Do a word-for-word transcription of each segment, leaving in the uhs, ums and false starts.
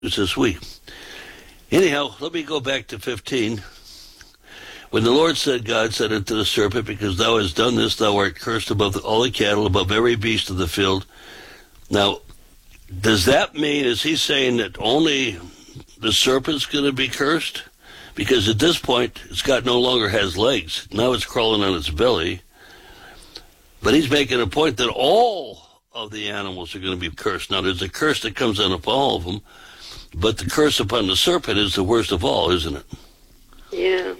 this week. Anyhow, let me go back to fifteen. When the Lord said, God said unto the serpent, because thou hast done this, thou art cursed above all the cattle, above every beast of the field. Now, does that mean, is he saying that only the serpent's going to be cursed? Because at this point, it's got no longer has legs. Now it's crawling on its belly. But he's making a point that all of the animals are going to be cursed. Now, there's a curse that comes on upon all of them, but the curse upon the serpent is the worst of all, isn't it? Yeah.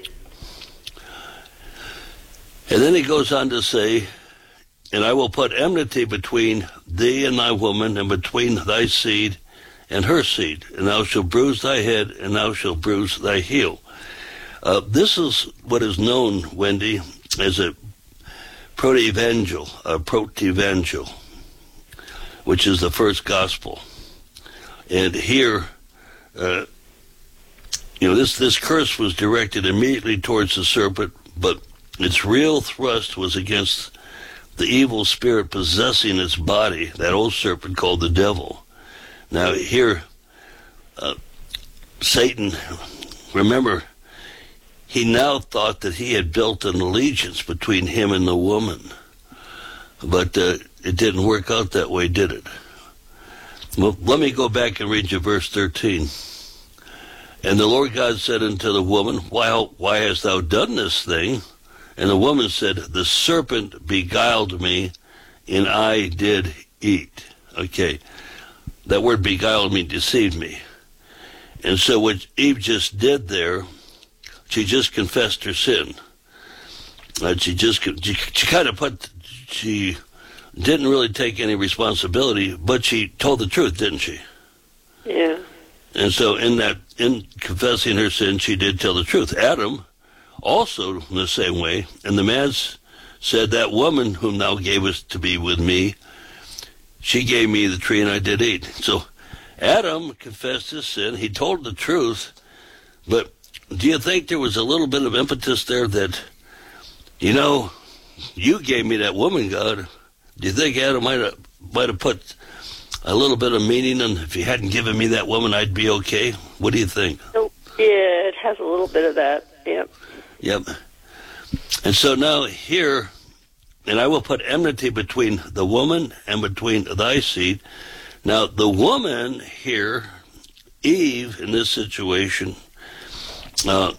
And then he goes on to say, and I will put enmity between thee and thy woman, and between thy seed and her seed, and thou shalt bruise thy head, and thou shalt bruise thy heel. Uh, this is what is known, Wendy, as a proto-evangel, a proto-evangel, which is the first gospel. And here, uh, you know, this, this curse was directed immediately towards the serpent, but its real thrust was against the evil spirit possessing its body, that old serpent called the devil. Now here, uh, Satan, remember, he now thought that he had built an allegiance between him and the woman. But uh, it didn't work out that way, did it? Well, let me go back and read you verse thirteen. And the Lord God said unto the woman, Why, why hast thou done this thing? And the woman said, The serpent beguiled me, and I did eat. Okay, that word beguiled me, deceived me. And so what Eve just did there, she just confessed her sin. Uh, she just, she, she kind of put, she didn't really take any responsibility, but she told the truth, didn't she? Yeah. And so in that, in confessing her sin, she did tell the truth. Adam, also in the same way, and the man said, That woman whom thou gavest to be with me, she gave me the tree and I did eat. So Adam confessed his sin. He told the truth. But do you think there was a little bit of impetus there that, you know, you gave me that woman, God? Do you think Adam might have, might have put a little bit of meaning in, if you hadn't given me that woman, I'd be okay? What do you think? Oh, yeah, it has a little bit of that, yep. Yep. And so now here, and I will put enmity between the woman and between thy seed. Now, the woman here, Eve, in this situation, uh,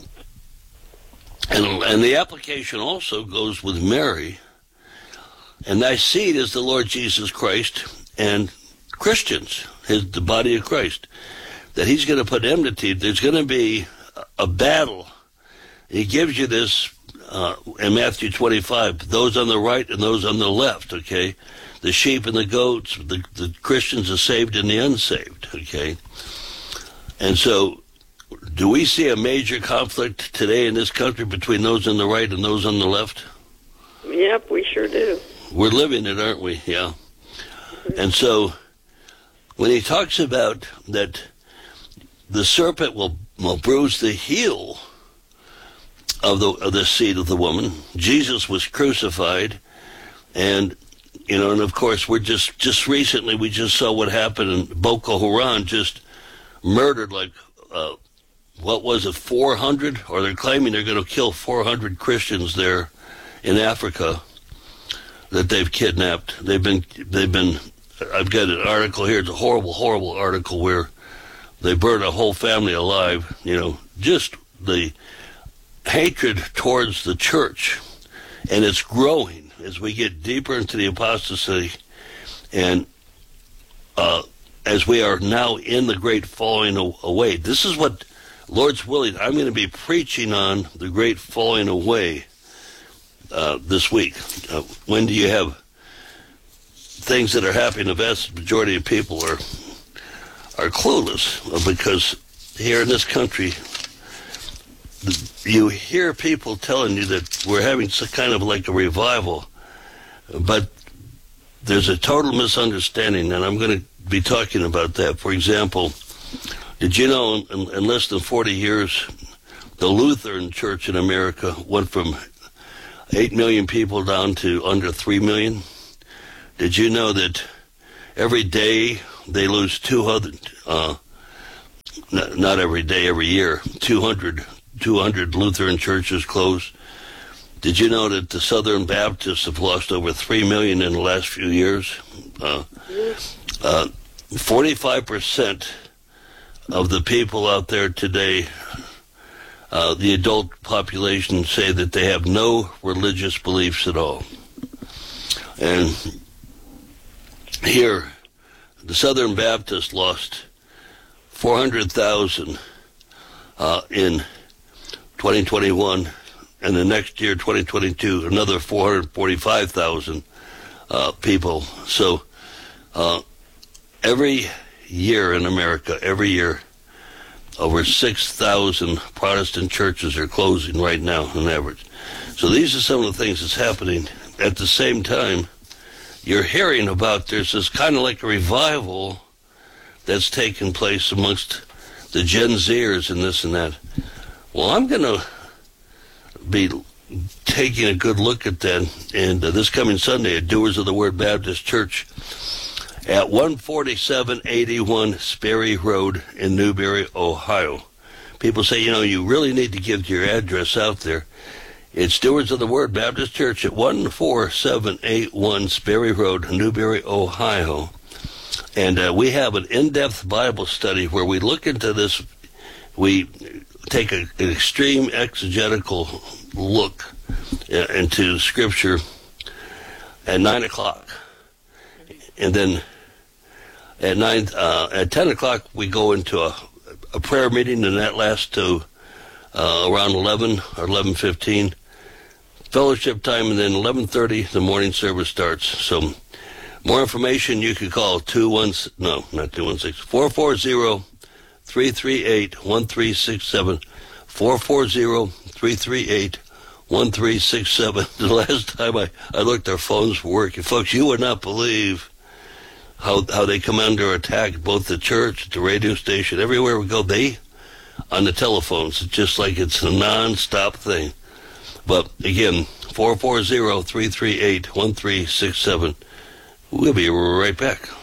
and, and the application also goes with Mary, and thy seed is the Lord Jesus Christ and Christians, his, the body of Christ, that he's going to put enmity. There's going to be a battle. He gives you this uh, in Matthew twenty-five, those on the right and those on the left, okay? The sheep and the goats, the, the Christians, the saved and the unsaved, okay? And so, do we see a major conflict today in this country between those on the right and those on the left? Yep, we sure do. We're living it, aren't we? Yeah. Mm-hmm. And so, when he talks about that the serpent will, will bruise the heel of the of the seed of the woman. Jesus was crucified, and you know, and of course, we're just just recently we just saw what happened in Boko Haram, just murdered like uh, what was it, four hundred, or they're claiming they're going to kill four hundred Christians there in Africa that they've kidnapped. They've been they've been. I've got an article here. It's a horrible, horrible article where they burned a whole family alive. You know, just the hatred towards the church, and it's growing as we get deeper into the apostasy, and uh, as we are now in the great falling away. This is what, Lord's willing, I'm going to be preaching on the great falling away uh, this week. Uh, when do you have things that are happening? The vast majority of people are are clueless, because here in this country, you hear people telling you that we're having some kind of like a revival, but there's a total misunderstanding, and I'm going to be talking about that. For example, did you know in, in less than forty years, the Lutheran Church in America went from eight million people down to under three million? Did you know that every day they lose two hundred, uh, not, not every day, every year. two hundred, two hundred Lutheran churches closed. Did you know that the Southern Baptists have lost over three million in the last few years? Uh, uh, forty-five percent of the people out there today, uh, the adult population, say that they have no religious beliefs at all. And here, the Southern Baptists lost four hundred thousand uh, in twenty twenty-one, and the next year, twenty twenty-two, another four hundred forty-five thousand uh, people. So uh, every year in America, every year, over six thousand Protestant churches are closing right now on average. So these are some of the things that's happening. At the same time, you're hearing about there's this kind of like a revival that's taking place amongst the Gen Zers and this and that. Well, I'm going to be taking a good look at that, and uh, this coming Sunday at Doers of the Word Baptist Church at one forty-seven eighty-one Sperry Road in Newberry, Ohio. People say, you know, you really need to give your address out there. It's Doers of the Word Baptist Church at one forty-seven eighty-one Sperry Road, Newberry, Ohio. And uh, we have an in-depth Bible study where we look into this. We take a, an extreme exegetical look uh, into Scripture at nine o'clock. And then at nine, uh, at ten o'clock, we go into a, a prayer meeting, and that lasts to uh, around eleven or eleven fifteen. Fellowship time, and then eleven thirty, the morning service starts. So more information, you can call two one no, not two one six, four four zero, three three eight, one three six seven, four four zero, three three eight, one three six seven. The last time I, I looked, our phones were working. Folks, you would not believe how how they come under attack, both the church, the radio station, everywhere we go, they, on the telephones, it's just like it's a non-stop thing. But again, four four zero, three three eight, one three six seven. We'll be right back.